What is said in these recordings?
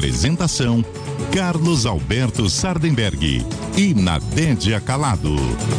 Apresentação: Carlos Alberto Sardenberg e Nadédia Calado.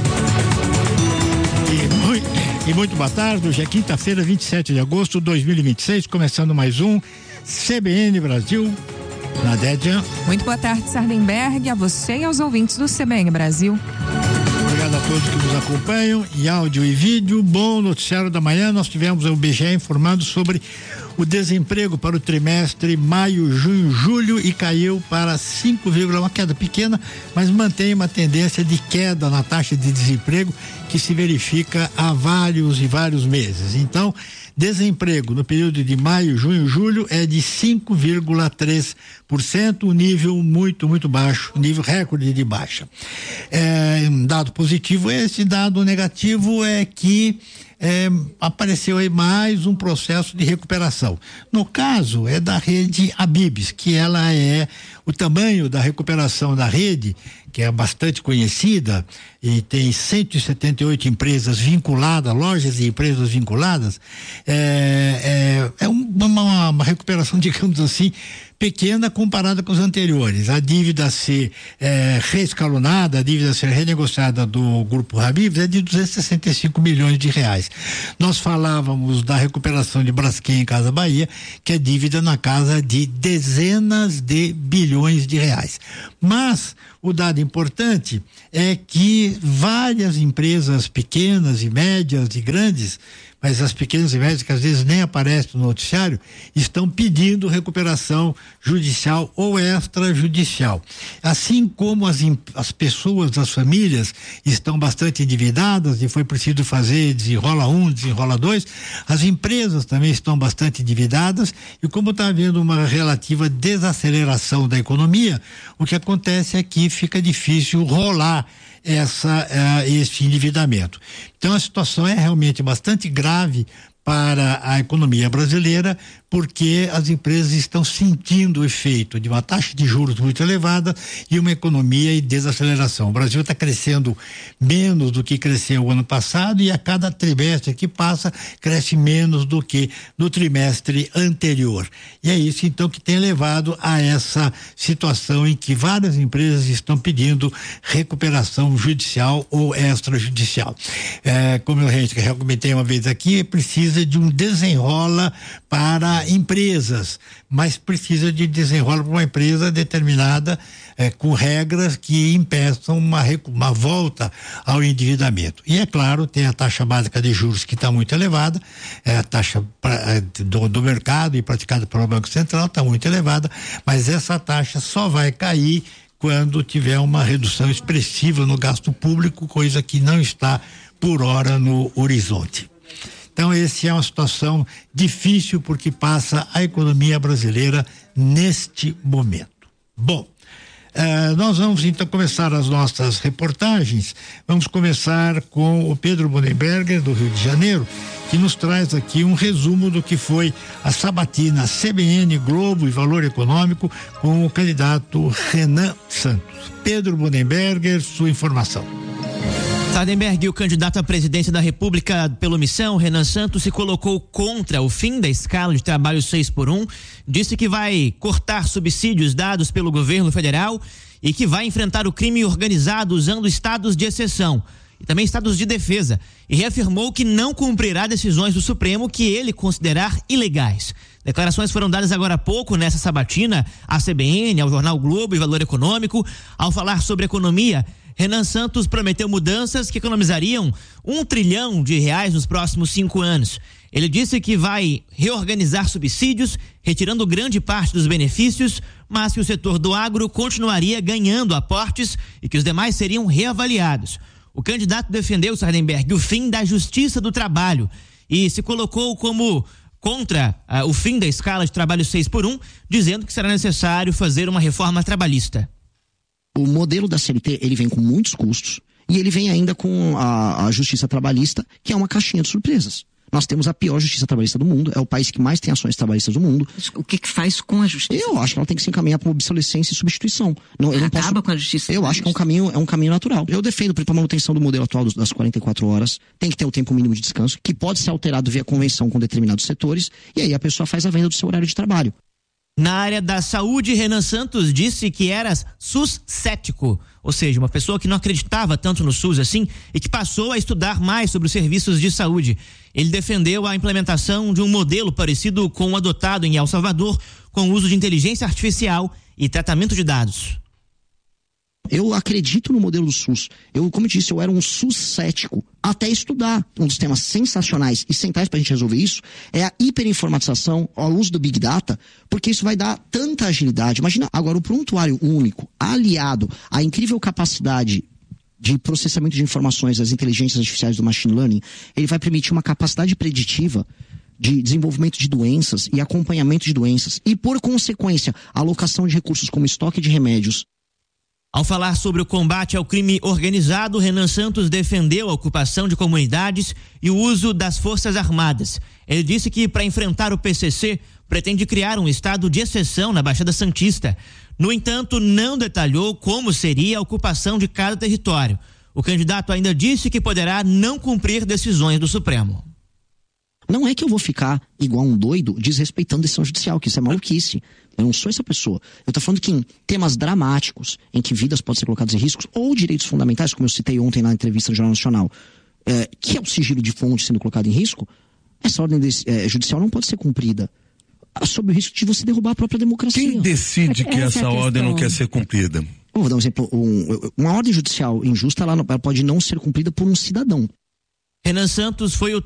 E muito boa tarde, hoje é quinta-feira, 27 de agosto de 2026, começando mais um CBN Brasil. Nadédia. Muito boa tarde, Sardenberg, a você e aos ouvintes do CBN Brasil. Obrigado a todos que nos acompanham em áudio e vídeo. Bom noticiário da manhã, nós tivemos o IBGE informando sobre o desemprego para o trimestre maio, junho, julho e caiu para 5, uma queda pequena, mas mantém uma tendência de queda na taxa de desemprego que se verifica há vários e vários meses. Então, desemprego no período de maio, junho, julho é de 5,3%, um nível muito baixo, nível recorde de baixa. Um dado positivo é esse, dado negativo é que apareceu aí mais um processo de recuperação. No caso é da rede Habib's, que ela é o tamanho da recuperação da rede, que é bastante conhecida e tem 178 empresas vinculadas, lojas e empresas vinculadas, uma recuperação, digamos assim, pequena comparada com os anteriores. A dívida ser reescalonada, a dívida ser renegociada do Grupo Habib's é de 265 milhões de reais. Nós falávamos da recuperação de Braskem em Casa Bahia, que é dívida na casa de dezenas de bilhões de reais. Mas o dado importante é que várias empresas pequenas e médias e grandes, mas as pequenas e médias que às vezes nem aparecem no noticiário, estão pedindo recuperação judicial ou extrajudicial. Assim como as pessoas, as famílias estão bastante endividadas e foi preciso fazer desenrola um, desenrola dois, as empresas também estão bastante endividadas e como está havendo uma relativa desaceleração da economia, o que acontece é que fica difícil rolar esse endividamento. Então a situação é realmente bastante grave para a economia brasileira, porque as empresas estão sentindo o efeito de uma taxa de juros muito elevada e uma economia em desaceleração. O Brasil está crescendo menos do que cresceu o ano passado e a cada trimestre que passa cresce menos do que no trimestre anterior. E é isso então que tem levado a essa situação em que várias empresas estão pedindo recuperação judicial ou extrajudicial. Como eu já comentei uma vez aqui, precisa de um desenrola para empresas, mas precisa de desenrola para uma empresa determinada com regras que impeçam uma volta ao endividamento. E é claro, tem a taxa básica de juros que está muito elevada, a taxa do mercado e praticada pelo Banco Central está muito elevada, mas essa taxa só vai cair quando tiver uma redução expressiva no gasto público, coisa que não está por hora no horizonte. Então, essa é uma situação difícil porque passa a economia brasileira neste momento. Bom, nós vamos então começar as nossas reportagens. Vamos começar com o Pedro Bonenberger, do Rio de Janeiro, que nos traz aqui um resumo do que foi a sabatina CBN, Globo e Valor Econômico com o candidato Renan Santos. Pedro Bonenberger, sua informação. Sardenberg, o candidato à presidência da República pela Missão, Renan Santos, se colocou contra o fim da escala de trabalho 6x1, disse que vai cortar subsídios dados pelo governo federal e que vai enfrentar o crime organizado usando estados de exceção e também estados de defesa, e reafirmou que não cumprirá decisões do Supremo que ele considerar ilegais. Declarações foram dadas agora há pouco nessa sabatina à CBN, ao jornal Globo e Valor Econômico. Ao falar sobre economia, Renan Santos prometeu mudanças que economizariam R$1 trilhão nos próximos 5 anos. Ele disse que vai reorganizar subsídios, retirando grande parte dos benefícios, mas que o setor do agro continuaria ganhando aportes e que os demais seriam reavaliados. O candidato defendeu, Sardenberg, o fim da Justiça do Trabalho e se colocou como contra o fim da escala de trabalho 6x1, dizendo que será necessário fazer uma reforma trabalhista. O modelo da CLT, ele vem com muitos custos e ele vem ainda com a justiça trabalhista, que é uma caixinha de surpresas. Nós temos a pior justiça trabalhista do mundo, é o país que mais tem ações trabalhistas do mundo. O que faz com a justiça? Eu acho que ela tem que se encaminhar para uma obsolescência e substituição. Acaba com a justiça? Eu acho que é um caminho natural. Eu defendo para a manutenção do modelo atual das 44 horas, tem que ter o tempo mínimo de descanso, que pode ser alterado via convenção com determinados setores, e aí a pessoa faz a venda do seu horário de trabalho. Na área da saúde, Renan Santos disse que era SUS cético, ou seja, uma pessoa que não acreditava tanto no SUS assim e que passou a estudar mais sobre os serviços de saúde. Ele defendeu a implementação de um modelo parecido com o adotado em El Salvador, com o uso de inteligência artificial e tratamento de dados. Eu acredito no modelo do SUS. Como eu disse, eu era um SUS cético até estudar. Um dos temas sensacionais e centrais para a gente resolver isso é a hiperinformatização, o uso do Big Data, porque isso vai dar tanta agilidade. Imagina agora o prontuário único, aliado à incrível capacidade de processamento de informações das inteligências artificiais do machine learning, ele vai permitir uma capacidade preditiva de desenvolvimento de doenças e acompanhamento de doenças e, por consequência, alocação de recursos como estoque de remédios. Ao falar sobre o combate ao crime organizado, Renan Santos defendeu a ocupação de comunidades e o uso das Forças Armadas. Ele disse que, para enfrentar o PCC, pretende criar um estado de exceção na Baixada Santista. No entanto, não detalhou como seria a ocupação de cada território. O candidato ainda disse que poderá não cumprir decisões do Supremo. Não é que eu vou ficar igual um doido desrespeitando decisão judicial, que isso é maluquice. Eu não sou essa pessoa. Eu tô falando que em temas dramáticos, em que vidas podem ser colocadas em risco, ou direitos fundamentais, como eu citei ontem na entrevista no Jornal Nacional, que é o sigilo de fonte sendo colocado em risco, essa ordem judicial não pode ser cumprida sob o risco de você derrubar a própria democracia. Quem decide que essa ordem não quer ser cumprida? Vou dar um exemplo. Uma ordem judicial injusta, ela pode não ser cumprida por um cidadão. Renan Santos foi o